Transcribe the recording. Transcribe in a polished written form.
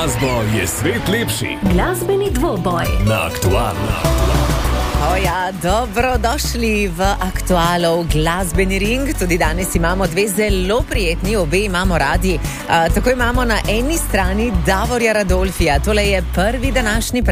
glasbo je svet lepši. Glasbeni dvoboj Na Aktualno. Ja, dobrodošli v Aktualov glasbeni ring. Tudi danes imamo dve zelo prijetni, obe imamo radi. Tako imamo na eni strani Davorja Radolfija. Tole je prvi današnji